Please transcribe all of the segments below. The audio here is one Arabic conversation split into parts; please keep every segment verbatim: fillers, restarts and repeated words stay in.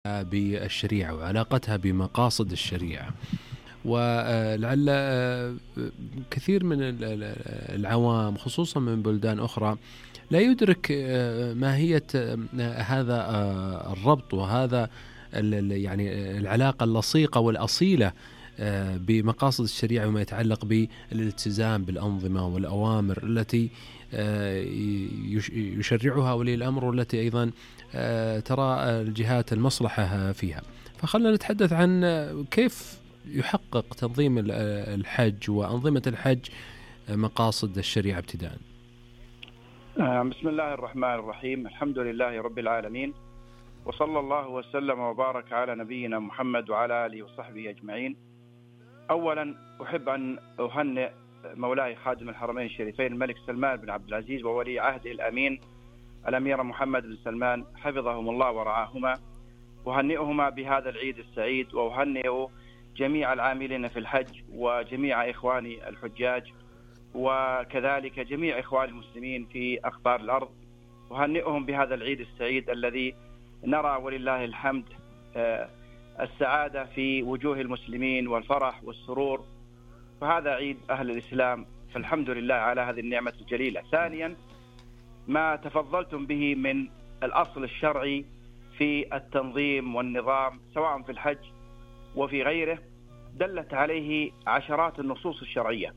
بالشريعة وعلاقتها بمقاصد الشريعة. ولعل كثير من العوام خصوصا من بلدان أخرى لا يدرك ماهية هذا الربط وهذا يعني العلاقة اللصيقة والأصيلة بمقاصد الشريعة وما يتعلق بالالتزام بالأنظمة والأوامر التي يشرعها ولي الأمر والتي أيضا ترى الجهات المصلحة فيها. فخلنا نتحدث عن كيف يحقق تنظيم الحج وأنظمة الحج مقاصد الشريعة ابتداء. بسم الله الرحمن الرحيم. الحمد لله رب العالمين، وصلى الله وسلم وبارك على نبينا محمد وعلى آله وصحبه أجمعين. أولا أحب أن أهنئ مولاي خادم الحرمين الشريفين الملك سلمان بن عبد العزيز وولي عهده الأمين الأمير محمد بن سلمان حفظهم الله ورعاهما، أهنئهما بهذا العيد السعيد، وأهنئ جميع العاملين في الحج وجميع إخواني الحجاج وكذلك جميع إخوان المسلمين في أقطار الأرض، أهنئهم بهذا العيد السعيد الذي نرى ولله الحمد السعادة في وجوه المسلمين والفرح والسرور، فهذا عيد أهل الإسلام، فالحمد لله على هذه النعمة الجليلة. ثانيا، ما تفضلتم به من الأصل الشرعي في التنظيم والنظام سواء في الحج وفي غيره دلت عليه عشرات النصوص الشرعية،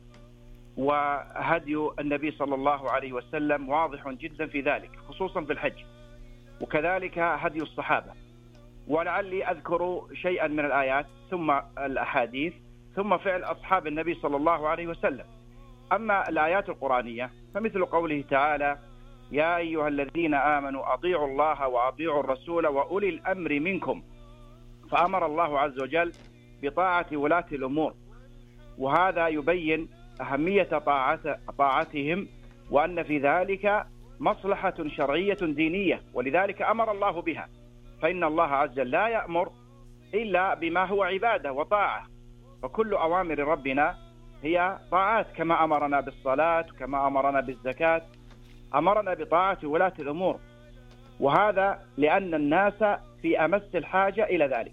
وهدي النبي صلى الله عليه وسلم واضح جدا في ذلك خصوصا في الحج، وكذلك هدي الصحابة، ولعلي أذكر شيئا من الآيات ثم الأحاديث ثم فعل أصحاب النبي صلى الله عليه وسلم. أما الآيات القرآنية فمثل قوله تعالى: يا أيها الذين آمنوا أطيعوا الله وأطيعوا الرسول وأولي الأمر منكم، فأمر الله عز وجل بطاعة ولاة الأمور، وهذا يبين أهمية طاعتهم وأن في ذلك مصلحة شرعية دينية، ولذلك أمر الله بها، فإن الله عز وجل لا يأمر إلا بما هو عبادة وطاعة، فكل أوامر ربنا هي طاعات، كما أمرنا بالصلاة كما أمرنا بالزكاة، أمرنا بطاعة ولاة الأمور، وهذا لأن الناس في أمس الحاجة إلى ذلك.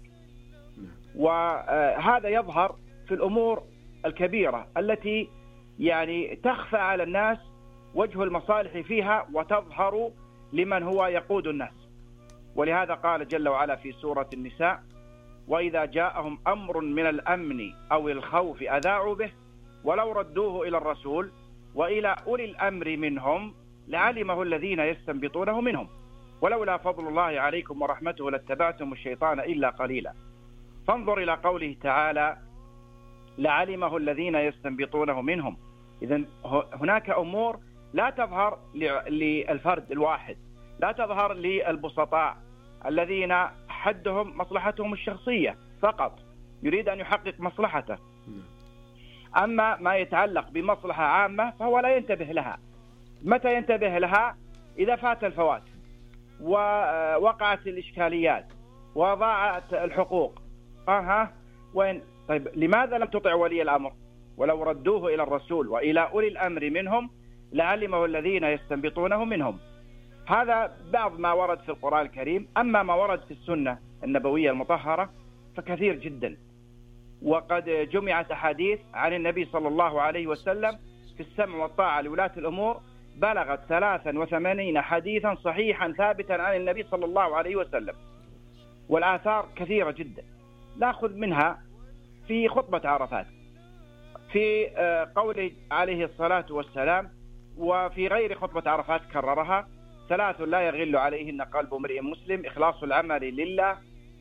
وهذا يظهر في الأمور الكبيرة التي يعني تخفى على الناس وجه المصالح فيها وتظهر لمن هو يقود الناس، ولهذا قال جل وعلا في سورة النساء: وإذا جاءهم أمر من الأمن أو الخوف أذاعوا به ولو ردوه إلى الرسول وإلى أولي الأمر منهم لعلمه الذين يستنبطونه منهم ولولا فضل الله عليكم ورحمته لاتبعتم الشيطان إلا قليلا. فانظر إلى قوله تعالى: لعلمه الذين يستنبطونه منهم. إذن هناك أمور لا تظهر للفرد الواحد، لا تظهر للبسطاء الذين حدهم مصلحتهم الشخصية فقط، يريد أن يحقق مصلحته. أما ما يتعلق بمصلحة عامة فهو لا ينتبه لها. متى ينتبه لها؟ إذا فات الفوات ووقعت الإشكاليات وضاعت الحقوق. أها وين؟ طيب لماذا لم تطع ولي الأمر؟ ولو ردوه إلى الرسول وإلى أولي الأمر منهم لعلمه الذين يستنبطونه منهم. هذا بعض ما ورد في القرآن الكريم. أما ما ورد في السنة النبوية المطهرة فكثير جدا، وقد جمعت أحاديث عن النبي صلى الله عليه وسلم في السمع والطاعة لولاة الأمور بلغت ثلاثا وثمانين حديثا صحيحا ثابتا عن النبي صلى الله عليه وسلم، والآثار كثيرة جدا. نأخذ منها في خطبة عرفات في قوله عليه الصلاة والسلام، وفي غير خطبة عرفات كررها: ثلاث لا يغل عليهن قلب امرئ مسلم: إخلاص العمل لله،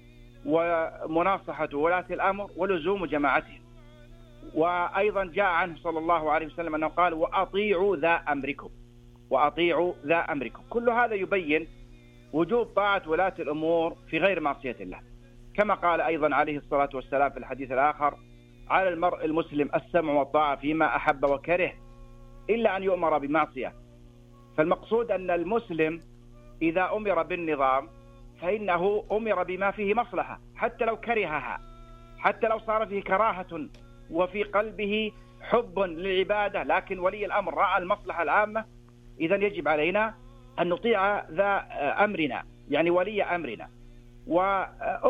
ومناصحة ولاة الأمر، ولزوم جماعتهم. وأيضا جاء عنه صلى الله عليه وسلم أنه قال: وأطيعوا ذا أمركم، وأطيعوا ذا أمركم. كل هذا يبين وجوب طاعة ولاة الأمور في غير معصية الله، كما قال أيضا عليه الصلاة والسلام في الحديث الآخر: على المرء المسلم السمع والطاعة فيما أحب وكره إلا أن يؤمر بمعصية. فالمقصود أن المسلم إذا أمر بالنظام فإنه أمر بما فيه مصلحة، حتى لو كرهها، حتى لو صار فيه كراهة وفي قلبه حب للعبادة، لكن ولي الأمر رأى المصلحة العامة، إذن يجب علينا أن نطيع ذا أمرنا، يعني ولي أمرنا. و